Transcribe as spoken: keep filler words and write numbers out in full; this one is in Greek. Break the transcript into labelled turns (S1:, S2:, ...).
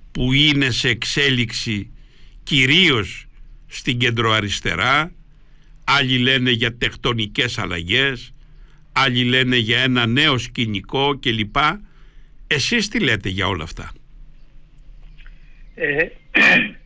S1: που είναι σε εξέλιξη κυρίως στην κεντροαριστερά, άλλοι λένε για τεκτονικές αλλαγές, άλλοι λένε για ένα νέο σκηνικό κλπ. Εσείς τι λέτε για όλα αυτά?
S2: Ε,